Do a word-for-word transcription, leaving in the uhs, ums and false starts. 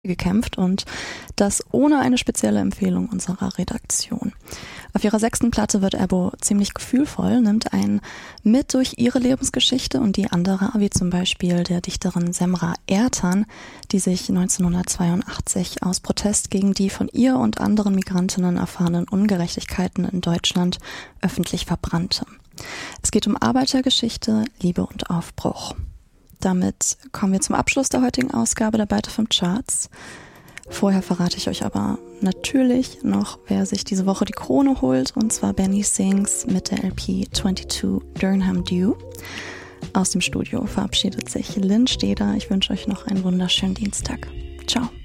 gekämpft und das ohne eine spezielle Empfehlung unserer Redaktion. Auf ihrer sechsten Platte wird Ebo ziemlich gefühlvoll, nimmt einen mit durch ihre Lebensgeschichte und die anderer, wie zum Beispiel der Dichterin Semra Ertan, die sich neunzehnhundertzweiundachtzig aus Protest gegen die von ihr und anderen Migrantinnen erfahrenen Ungerechtigkeiten in Deutschland öffentlich verbrannte. Es geht um Arbeitergeschichte, Liebe und Aufbruch. Damit kommen wir zum Abschluss der heutigen Ausgabe der Byte F M Charts. Vorher verrate ich euch aber natürlich noch, wer sich diese Woche die Krone holt, und zwar Benny Sings mit der L P zweiundzwanzig Durham Dew. Aus dem Studio verabschiedet sich Lynn Steder. Ich wünsche euch noch einen wunderschönen Dienstag. Ciao.